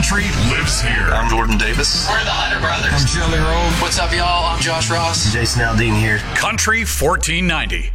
Country lives here. I'm Jordan Davis. We're the Hunter Brothers. I'm Jelly Roll. What's up, y'all? I'm Josh Ross. Jason Aldean here. Country 1490.